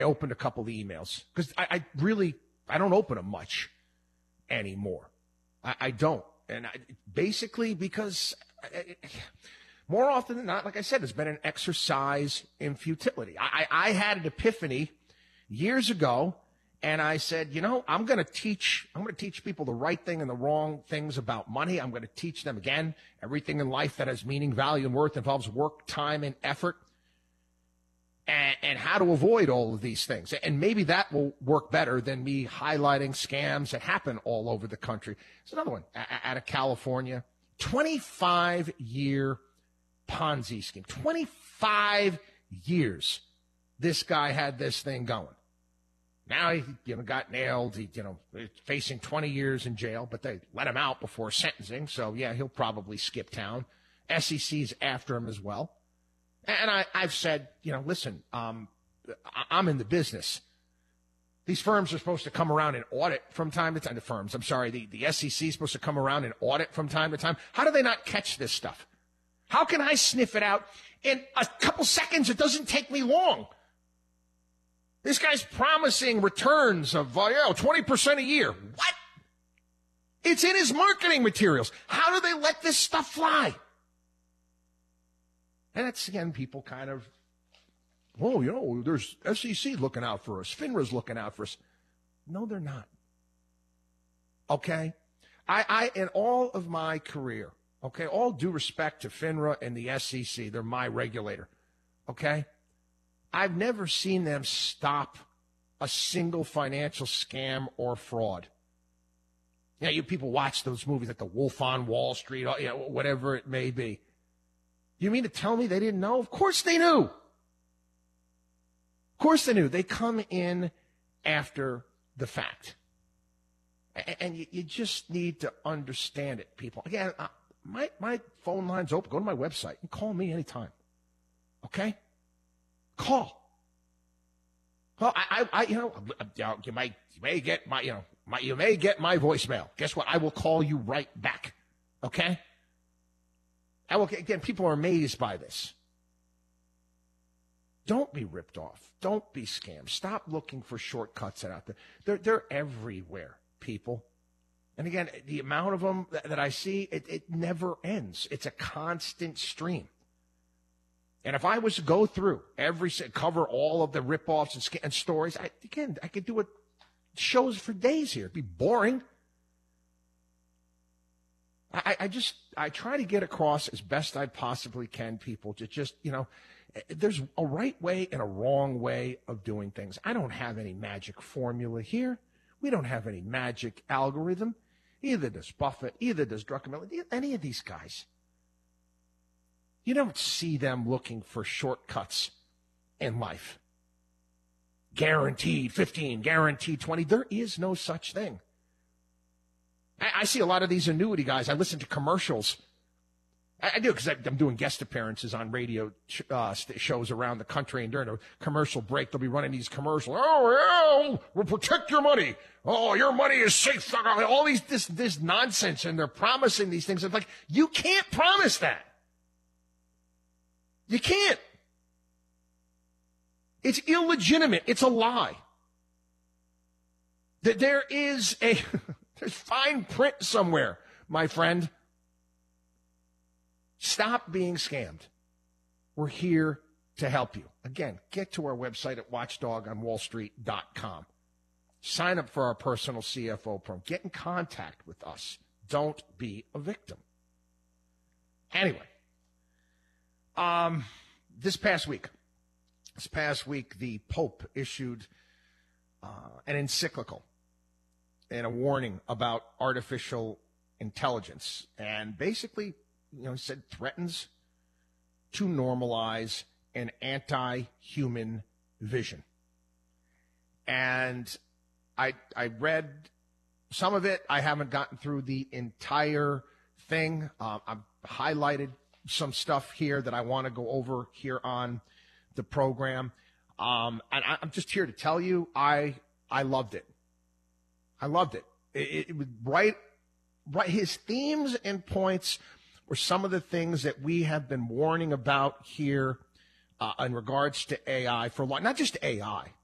opened a couple of emails because I don't open them much anymore. I don't. And basically because more often than not, like I said, it's been an exercise in futility. I had an epiphany years ago, and I said, I'm going to teach people the right thing and the wrong things about money. I'm going to teach them again. Everything in life that has meaning, value, and worth involves work, time, and effort. And how to avoid all of these things. And maybe that will work better than me highlighting scams that happen all over the country. There's another one out of California. 25-year Ponzi scheme. 25 years this guy had this thing going. Now he got nailed. He facing 20 years in jail, but they let him out before sentencing. So yeah, he'll probably skip town. SEC's after him as well. And I've said, listen, I'm in the business. These firms are supposed to come around and audit from time to time. The SEC is supposed to come around and audit from time to time. How do they not catch this stuff? How can I sniff it out in a couple seconds? It doesn't take me long. This guy's promising returns of 20% a year. What? It's in his marketing materials. How do they let this stuff fly? And that's, again, people kind of, there's SEC looking out for us. FINRA's looking out for us. No, they're not. Okay? I in all of my career, okay, all due respect to FINRA and the SEC, they're my regulator, okay? I've never seen them stop a single financial scam or fraud. You people watch those movies like The Wolf on Wall Street, whatever it may be. You mean to tell me they didn't know? Of course they knew. Of course they knew. They come in after the fact. And you just need to understand it, people. Again, my phone line's open. Go to my website and call me anytime. Okay? Call. Well, you may get my voicemail. Guess what? I will call you right back. Okay? Again, people are amazed by this. Don't be ripped off. Don't be scammed. Stop looking for shortcuts out there. They're everywhere, people. And again, the amount of them that I see, it never ends. It's a constant stream. And if I was to go through cover all of the rip-offs and stories, I could do shows for days here. It'd be boring. I try to get across as best I possibly can, people, to just, there's a right way and a wrong way of doing things. I don't have any magic formula here. We don't have any magic algorithm. Either does Buffett, either does Druckenmiller, any of these guys. You don't see them looking for shortcuts in life. Guaranteed 15, guaranteed 20. There is no such thing. I see a lot of these annuity guys. I listen to commercials. I do because I'm doing guest appearances on radio shows around the country, and during a commercial break, they'll be running these commercials. We'll protect your money. Oh, your money is safe. All this nonsense, and they're promising these things. It's like, you can't promise that. You can't. It's illegitimate. It's a lie. There is there's fine print somewhere, my friend. Stop being scammed. We're here to help you. Again, get to our website at watchdogonwallstreet.com. Sign up for our personal CFO program. Get in contact with us. Don't be a victim. Anyway, this past week, the Pope issued an encyclical and a warning about artificial intelligence, and basically, he said threatens to normalize an anti-human vision. And I read some of it. I haven't gotten through the entire thing. I've highlighted some stuff here that I want to go over here on the program. And I'm just here to tell you, I loved it. I loved it. It was right. His themes and points were some of the things that we have been warning about here in regards to AI for a long, not just AI,